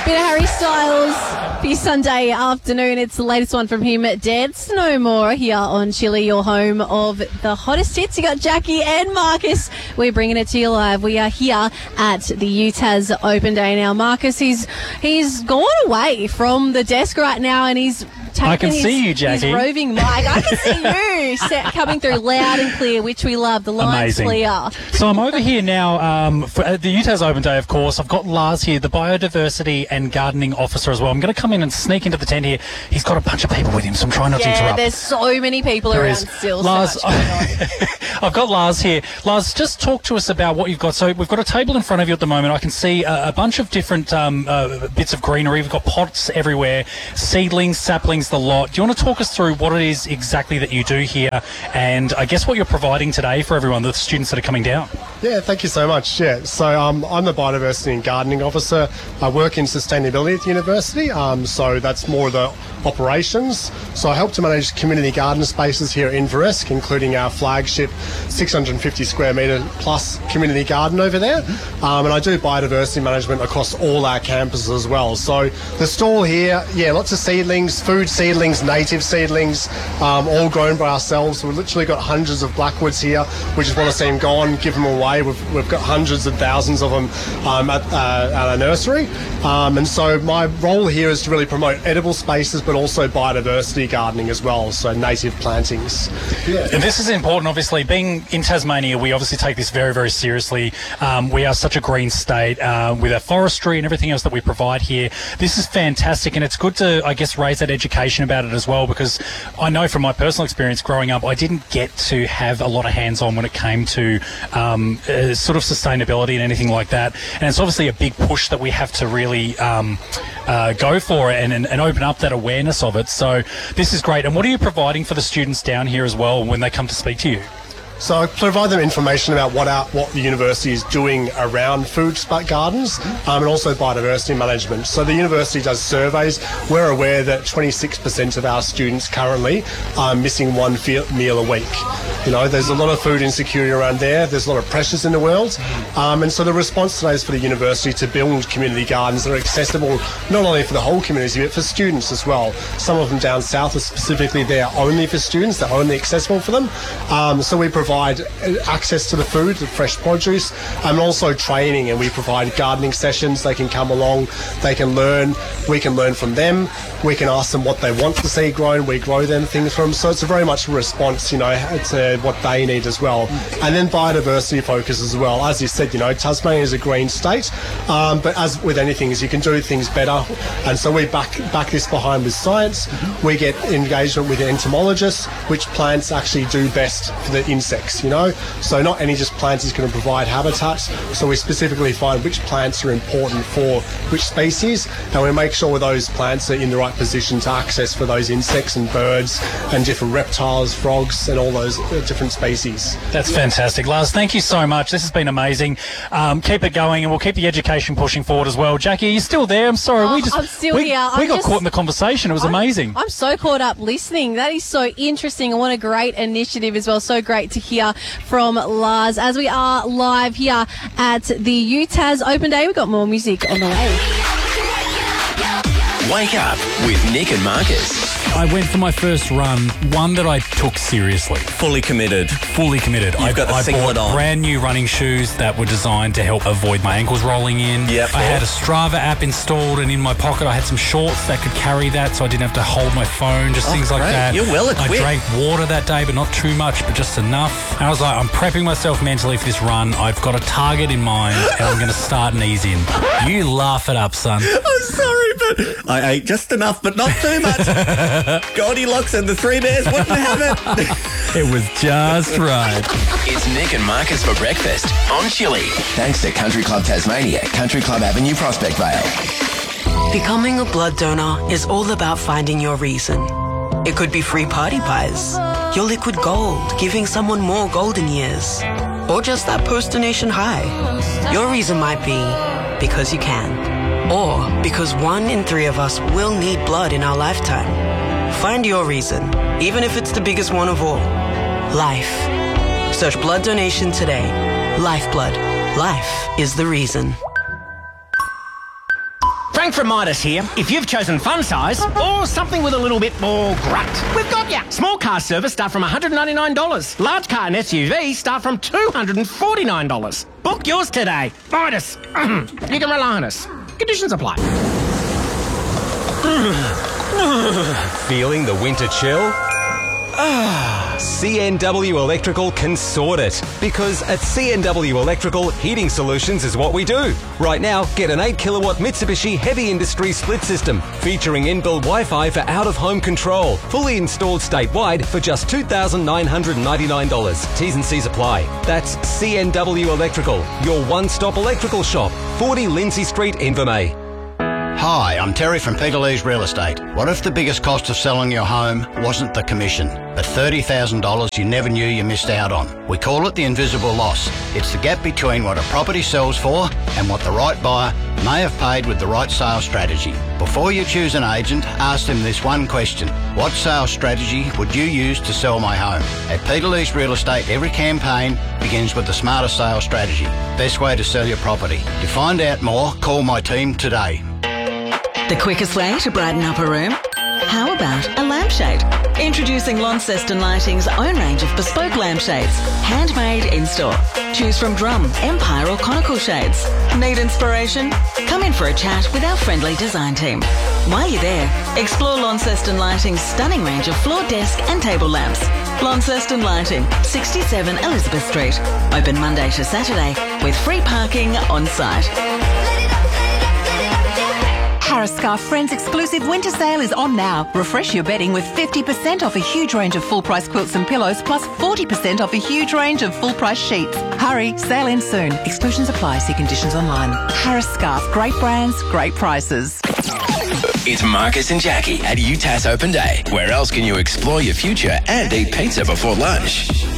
Bit of Harry Styles for your Sunday afternoon. It's the latest one from him, Dance No More, here on Chili, your home of the hottest hits. You got Jackie and Marcus. We're bringing it to you live. We are here at the UTAS Open Day now. Marcus, he's gone away from the desk right now, and he's taking his roving mic. I can see you coming through loud and clear, which we love. The line's clear. So I'm over here now for the UTAS Open Day, of course. I've got Lars here, the Biodiversity and Gardening Officer as well. I'm going to come in and sneak into the tent here. He's got a bunch of people with him, so I'm trying not to interrupt. Yeah, there's so many people around still. Lars, I've got Lars here. Lars, just talk to us about what you've got. So we've got a table in front of you at the moment. I can see a bunch of different bits of greenery. We've got pots everywhere, seedlings, saplings, the lot. Do you want to talk us through what it is exactly that you do here, and I guess what you're providing today for everyone, the students that are coming down? Yeah, thank you so much. Yeah, so I'm the Biodiversity and Gardening Officer. I work in sustainability at the university, so that's more the operations. So I help to manage community garden spaces here in Inveresk, including our flagship 650 square metre plus community garden over there. And I do biodiversity management across all our campuses as well. So the stall here, lots of seedlings, food seedlings, native seedlings, all grown by ourselves. So we've literally got hundreds of blackwoods here. We just want to see them gone, give them away. We've got hundreds of thousands of them at our nursery. And so my role here is to really promote edible spaces, but also biodiversity gardening as well, so native plantings. Yeah. And this is important, obviously. Being in Tasmania, we obviously take this very, very seriously. We are such a green state with our forestry and everything else that we provide here. This is fantastic, and it's good to, I guess, raise that education about it as well, because I know from my personal experience growing up, I didn't get to have a lot of hands-on when it came to sort of sustainability and anything like that. And it's obviously a big push that we have to really go for and open up that awareness of it. So this is great. And what are you providing for the students down here as well when they come to speak to you? So I provide them information about what the university is doing around food gardens and also biodiversity management. So the university does surveys. We're aware that 26% of our students currently are missing one meal a week. You know, there's a lot of food insecurity around there. There's a lot of pressures in the world. And so the response today is for the university to build community gardens that are accessible not only for the whole community, but for students as well. Some of them down south are specifically there only for students. They're only accessible for them. So we provide access to the food, the fresh produce, and also training, and we provide gardening sessions. They can come along, they can learn, we can learn from them, we can ask them what they want to see grown, we grow them things from them. So it's very much a response, to what they need as well. And then biodiversity focus as well. As you said, Tasmania is a green state, but as with anything, is you can do things better, and so we back this behind with science. We get engagement with entomologists, which plants actually do best for the insects, so not any just plants is going to provide habitat. So we specifically find which plants are important for which species, and we make sure those plants are in the right position to access for those insects and birds and different reptiles, frogs, and all those different species. That's fantastic. Lars, thank you so much. This has been amazing. Keep it going, and we'll keep the education pushing forward as well. Jackie, are you still there? I'm sorry. I'm still here. We got caught in the conversation. It was amazing. I'm so caught up listening. That is so interesting, and what a great initiative as well. So great to hear from Lars as we are live here at the UTAS Open Day. We've got more music on the way. Wake up with Nick and Marcus. I went for my first run, one that I took seriously. Fully committed. I bought brand new running shoes that were designed to help avoid my ankles rolling in. Yep. I had a Strava app installed, and in my pocket I had some shorts that could carry that, so I didn't have to hold my phone, things like that. You're well equipped. I drank water that day, but not too much, but just enough. And I was like, I'm prepping myself mentally for this run. I've got a target in mind, and I'm going to start and ease in. You laugh it up, son. I'm sorry, but I ate just enough, but not too much. Goldilocks and the Three Bears wouldn't have it. It was just right. It's Nick and Marcus for breakfast on Chili. Thanks to Country Club Tasmania, Country Club Avenue, Prospect Vale. Becoming a blood donor is all about finding your reason. It could be free party pies, your liquid gold, giving someone more golden years, or just that post-donation high. Your reason might be because you can, or because 1 in 3 of us will need blood in our lifetime. Find your reason, even if it's the biggest one of all. Life. Search blood donation today. Lifeblood. Life is the reason. Frank from Midas here. If you've chosen fun size or something with a little bit more grunt, we've got ya. Small car service start from $199. Large car and SUV start from $249. Book yours today. Midas. You can rely on us. Conditions apply. Feeling the winter chill? CNW Electrical can sort it, because at CNW Electrical, heating solutions is what we do. Right now, get an 8 kilowatt Mitsubishi Heavy Industry split system featuring inbuilt Wi-Fi for out-of-home control, fully installed statewide for just $2,999. T's and C's apply. That's CNW Electrical, your one-stop electrical shop, 40 Lindsay Street, Invermay. Hi, I'm Terry from Peter Lee's Real Estate. What if the biggest cost of selling your home wasn't the commission, but $30,000 you never knew you missed out on? We call it the invisible loss. It's the gap between what a property sells for and what the right buyer may have paid with the right sales strategy. Before you choose an agent, ask them this one question. What sales strategy would you use to sell my home? At Peter Lee's Real Estate, every campaign begins with the smarter sales strategy. Best way to sell your property. To find out more, call my team today. The quickest way to brighten up a room? How about a lampshade? Introducing Launceston Lighting's own range of bespoke lampshades, handmade in-store. Choose from drum, empire or conical shades. Need inspiration? Come in for a chat with our friendly design team. While you're there, explore Launceston Lighting's stunning range of floor, desk and table lamps. Launceston Lighting, 67 Elizabeth Street. Open Monday to Saturday with free parking on site. Harris Scarf Friends exclusive winter sale is on now. Refresh your bedding with 50% off a huge range of full-price quilts and pillows, plus 40% off a huge range of full-price sheets. Hurry, sale ends soon. Exclusions apply. See conditions online. Harris Scarf, great brands, great prices. It's Marcus and Jackie at UTAS Open Day. Where else can you explore your future and eat pizza before lunch?